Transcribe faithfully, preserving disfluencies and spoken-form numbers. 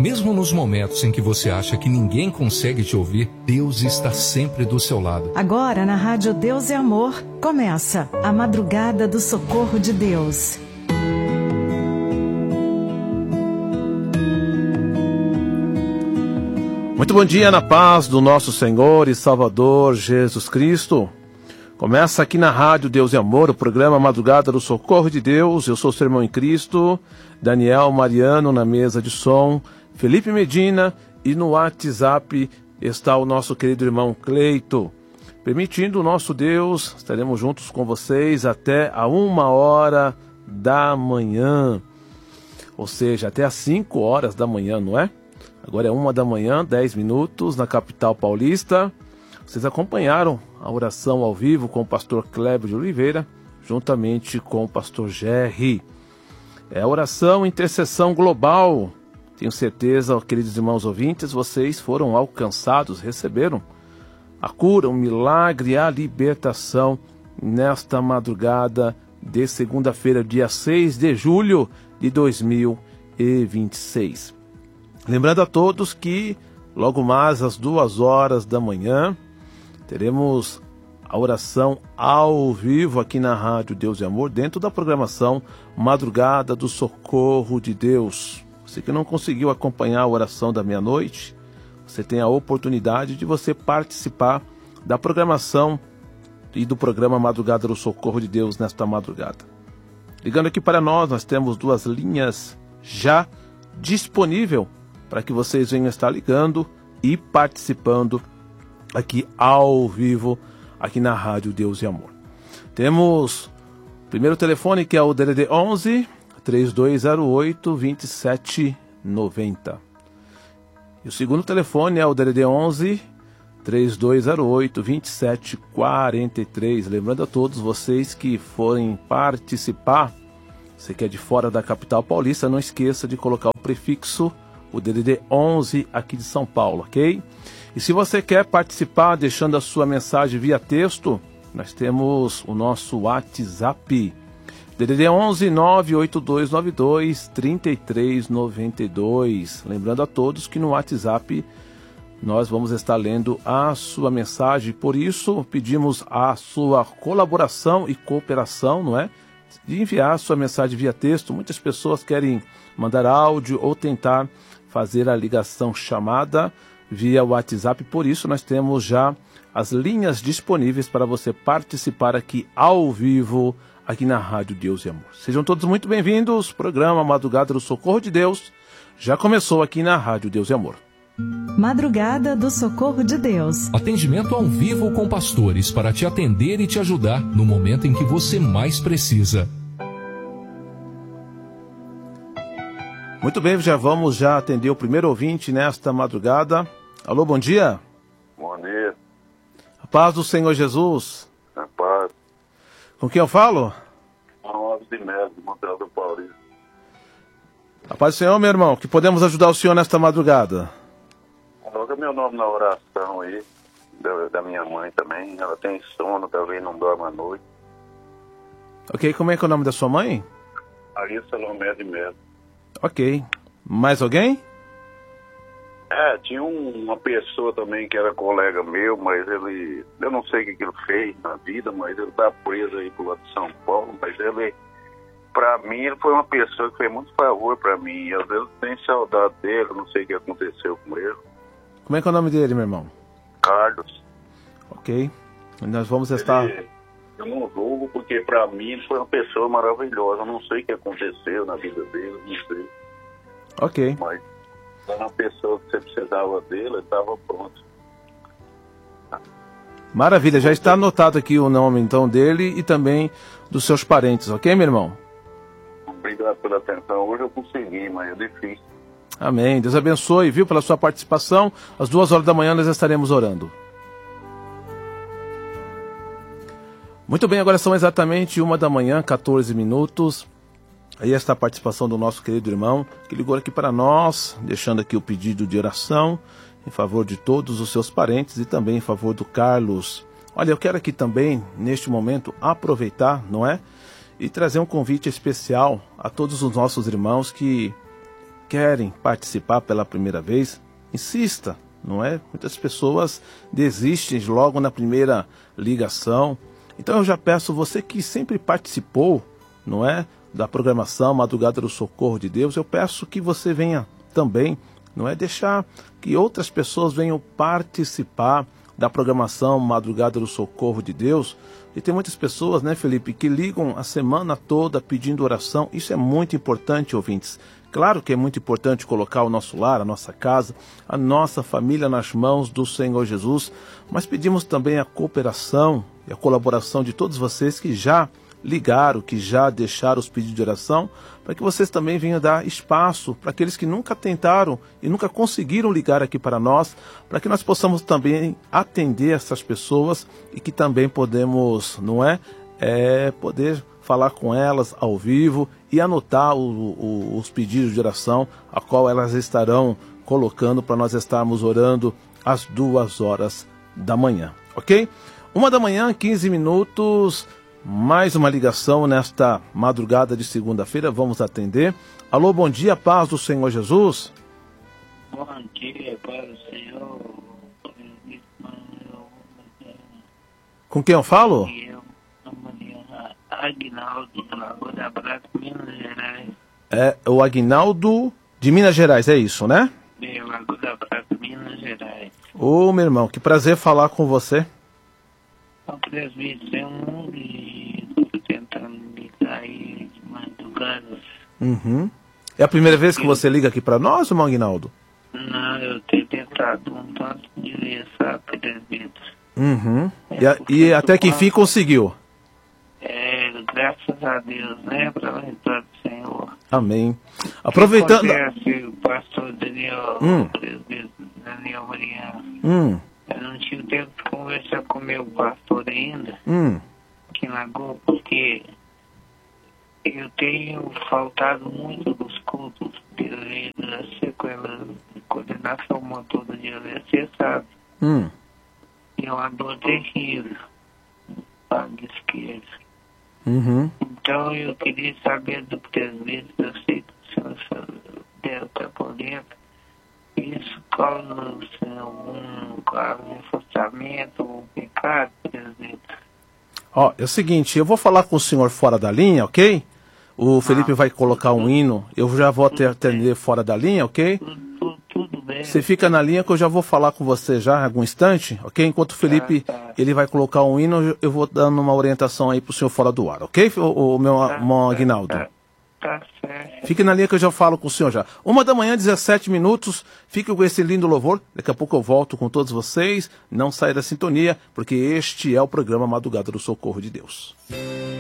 Mesmo nos momentos em que você acha que ninguém consegue te ouvir, Deus está sempre do seu lado. Agora na Rádio Deus é Amor, começa a Madrugada do Socorro de Deus. Muito bom dia na paz do nosso Senhor e Salvador Jesus Cristo. Começa aqui na Rádio Deus é Amor, o programa Madrugada do Socorro de Deus. Eu sou seu irmão em Cristo, Daniel Mariano na mesa de som, Felipe Medina, e no WhatsApp está o nosso querido irmão Cleito. Permitindo o nosso Deus, estaremos juntos com vocês até a uma hora da manhã. Ou seja, até às cinco horas da manhã, não é? Agora é uma da manhã, dez minutos, na capital paulista. Vocês acompanharam a oração ao vivo com o pastor Kleber de Oliveira, juntamente com o pastor Jerry. É a oração intercessão global. Tenho certeza, queridos irmãos ouvintes, vocês foram alcançados, receberam a cura, o milagre e a libertação nesta madrugada de segunda-feira, dia seis de julho de dois mil e vinte e seis. Lembrando a todos que logo mais às duas horas da manhã teremos a oração ao vivo aqui na Rádio Deus e Amor, dentro da programação Madrugada do Socorro de Deus. Você que não conseguiu acompanhar a oração da meia-noite, você tem a oportunidade de você participar da programação e do programa Madrugada do Socorro de Deus nesta madrugada. Ligando aqui para nós, nós temos duas linhas já disponíveis para que vocês venham estar ligando e participando aqui ao vivo, aqui na Rádio Deus e Amor. Temos o primeiro telefone, que é o D D D onze, três dois zero oito, dois sete nove zero. E o segundo telefone é o D D D onze, três dois zero oito, dois sete quatro três. Lembrando a todos vocês que forem participar, você que é de fora da capital paulista, não esqueça de colocar o prefixo, o D D D onze aqui de São Paulo, ok? E se você quer participar deixando a sua mensagem via texto, nós temos o nosso WhatsApp, D D D onze, nove oito dois nove dois, três três nove dois. Lembrando a todos que no WhatsApp nós vamos estar lendo a sua mensagem, por isso pedimos a sua colaboração e cooperação, não é? De enviar a sua mensagem via texto. Muitas pessoas querem mandar áudio ou tentar fazer a ligação chamada via WhatsApp, por isso nós temos já as linhas disponíveis para você participar aqui ao vivo, aqui na Rádio Deus e Amor. Sejam todos muito bem-vindos, programa Madrugada do Socorro de Deus já começou aqui na Rádio Deus e Amor. Madrugada do Socorro de Deus. Atendimento ao vivo com pastores para te atender e te ajudar no momento em que você mais precisa. Muito bem, já vamos já atender o primeiro ouvinte nesta madrugada. Alô, bom dia. Bom dia. A paz do Senhor Jesus. A paz. Com quem eu falo? Alves de Melo, de Monteiro do Paulista. A paz do Senhor, meu irmão, que podemos ajudar o senhor nesta madrugada. Coloca meu nome na oração aí, da, da minha mãe também. Ela tem sono, talvez não dorme à noite. Ok, como é que é o nome da sua mãe? Maria Salomé de Melo. Ok. Mais alguém? É, tinha um, uma pessoa também que era colega meu, mas ele... Eu não sei o que, que ele fez na vida, mas ele tá preso aí pro lado de São Paulo, mas ele... Pra mim, ele foi uma pessoa que fez muito favor pra mim. E às vezes eu tenho saudade dele, eu não sei o que aconteceu com ele. Como é que é o nome dele, meu irmão? Carlos. Ok. Nós vamos estar... Ele... Eu não julgo, porque pra mim ele foi uma pessoa maravilhosa. Eu não sei o que aconteceu na vida dele, não sei. Ok. Mas era uma pessoa que você precisava dele, ele estava pronto. Maravilha, já está anotado aqui o nome então dele e também dos seus parentes, ok, meu irmão? Obrigado pela atenção. Hoje eu consegui, mas é difícil. Amém. Deus abençoe, viu, pela sua participação. Às duas horas da manhã nós estaremos orando. Muito bem, agora são exatamente uma da manhã, quatorze minutos. Aí está a participação do nosso querido irmão, que ligou aqui para nós, deixando aqui o pedido de oração em favor de todos os seus parentes e também em favor do Carlos. Olha, eu quero aqui também, neste momento, aproveitar, não é? E trazer um convite especial a todos os nossos irmãos que querem participar pela primeira vez, insista, não é? Muitas pessoas desistem logo na primeira ligação. Então eu já peço você que sempre participou, não é, da programação Madrugada do Socorro de Deus, eu peço que você venha também, não é, deixar que outras pessoas venham participar da programação Madrugada do Socorro de Deus. E tem muitas pessoas, né, Felipe, que ligam a semana toda pedindo oração. Isso é muito importante, ouvintes. Claro que é muito importante colocar o nosso lar, a nossa casa, a nossa família nas mãos do Senhor Jesus, mas pedimos também a cooperação e a colaboração de todos vocês que já ligaram, que já deixaram os pedidos de oração, para que vocês também venham dar espaço para aqueles que nunca tentaram e nunca conseguiram ligar aqui para nós, para que nós possamos também atender essas pessoas e que também podemos, não é, é poder falar com elas ao vivo e anotar o, o, os pedidos de oração a qual elas estarão colocando para nós estarmos orando às duas horas da manhã, ok? Uma da manhã, quinze minutos, mais uma ligação nesta madrugada de segunda-feira, vamos atender. Alô, bom dia, paz do Senhor Jesus. Bom dia, paz do Senhor. Com quem eu falo? Aguinaldo, de Lagoa da Prata, Minas Gerais. É o Aguinaldo de Minas Gerais, é isso, né? De Lagoa da Prata, Minas Gerais. Ô, meu irmão, que prazer falar com você. O presbítero tem um mundo e estou tentando ligar aí de madrugada. Uhum. É a primeira vez que você liga aqui para nós, irmão Aguinaldo? Não, eu tenho tentado um tanto de vezes, sabe, presbítero? Uhum. É E, a, e até que enfim conseguiu. É, graças a Deus, né, para a vitória do Senhor. Amém. Aproveitando... Acontece, o pastor Daniel, Hum. o presbítero Daniel Mariano, Hum, eu não tive tempo de conversar com o meu pastor ainda, hum, aqui na Goa, porque eu tenho faltado muito dos cultos devido a sequela de coordenação motora de A V C, sabe? hum. E é uma dor terrível no lado esquerdo. Uhum. Então eu queria saber do presbítero, eu sei que o senhor deve estar por dentro. Isso causa algum caso de afastamento ou pecado, presbítero? Ó, é o seguinte, eu vou falar com o senhor fora da linha, ok? O Felipe Ah. vai colocar um hino, eu já vou até atender fora da linha, ok? Tudo, tudo, tudo bem. Você fica na linha que eu já vou falar com você já em algum instante, ok? Enquanto o Felipe, Tá, tá. ele vai colocar um hino, eu vou dando uma orientação aí pro senhor fora do ar, ok, o, o meu Tá, irmão tá, Aguinaldo? Tá, tá certo. Fique na linha que eu já falo com o senhor já. Uma da manhã, dezessete minutos. Fique com esse lindo louvor. Daqui a pouco eu volto com todos vocês. Não saia da sintonia, porque este é o programa Madrugada do Socorro de Deus.